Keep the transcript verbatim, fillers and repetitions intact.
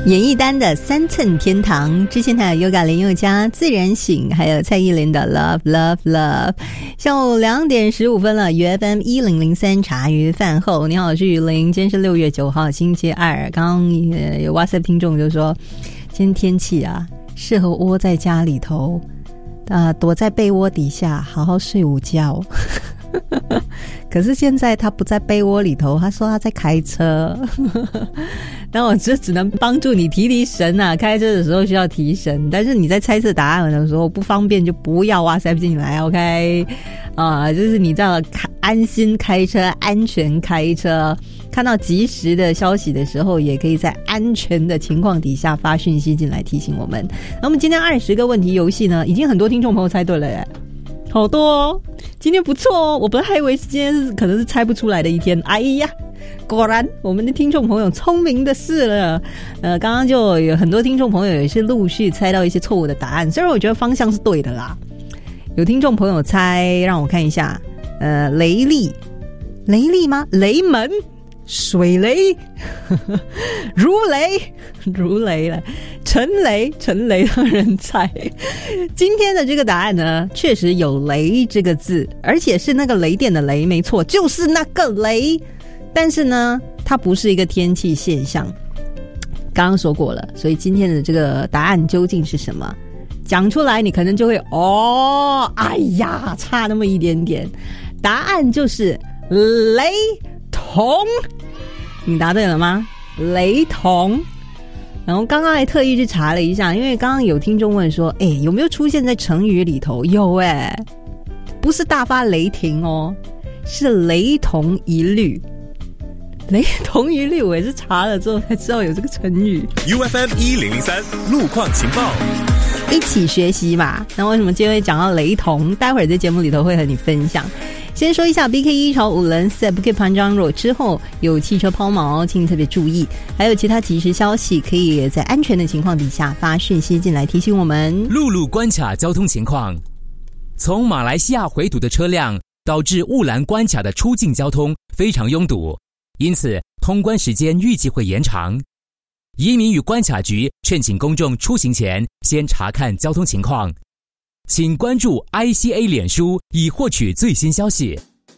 演艺单的三寸天堂，之前还有 Yoga 林宥嘉自然醒，还有蔡依林的 Love Love Love。下午两点十五分了 ，U F M 一零零三茶余饭后，你好，我是雨林，今天是六月九号星期二。刚刚有 WhatsApp 听众就说，今天天气啊，适合窝在家里头，啊，躲在被窝底下好好睡午觉。可是现在他不在被窝里头，他说他在开车。那我就只能帮助你提提神啊，开车的时候需要提神，但是你在猜测答案的时候不方便就不要WhatsApp进来 OK 啊，就是你知道安心开车，安全开车，看到及时的消息的时候也可以在安全的情况底下发讯息进来提醒我们。那我们今天二十个问题游戏呢，已经很多听众朋友猜对了耶，好多哦，今天不错哦，我本来还以为今天可能是猜不出来的一天，哎呀，果然我们的听众朋友聪明的是了。呃，刚刚就有很多听众朋友也是陆续猜到一些错误的答案，虽然我觉得方向是对的啦。有听众朋友猜，让我看一下，呃，雷利，雷利吗？雷门。水雷如雷如雷了，陈雷陈雷的人猜。今天的这个答案呢，确实有雷这个字，而且是那个雷电的雷，没错，就是那个雷。但是呢，它不是一个天气现象，刚刚说过了，所以今天的这个答案究竟是什么？讲出来你可能就会哦，哎呀，差那么一点点。答案就是雷同。你答对了吗？雷同。然后刚刚还特意去查了一下，因为刚刚有听众问说，哎，有没有出现在成语里头？有哎，不是大发雷霆哦，是雷同一律。雷同一律，我也是查了之后才知道有这个成语。 U F M 一零零三路况情报， 一起学习嘛。那为什么今天会讲到雷同？待会儿在节目里头会和你分享。先说一下 B K 一朝五轮四 不 K 盘张弱之后有汽车抛锚，请特别注意。还有其他即时消息，可以在安全的情况底下发讯息进来提醒我们。 陆路关卡交通情况，从马来西亚回堵的车辆导致雾兰关卡的出境交通非常拥堵，因此通关时间预计会延长。移民与关卡局劝请公众出行前先查看交通情况，请关注 I C A 脸书以获取最新消息。